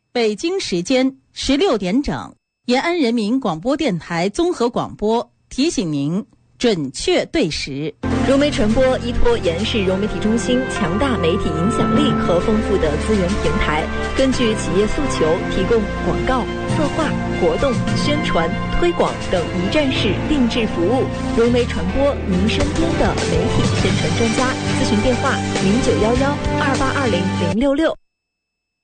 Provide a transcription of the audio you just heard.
北京时间16点整，延安人民广播电台综合广播提醒您准确对时。 融媒传播依托延安市融媒体中心强大媒体影响力和丰富的资源平台，根据企业诉求提供广告、策划、活动、宣传、推广等一站式定制服务。融媒传播，您身边的媒体宣传专家。咨询电话：0911282066。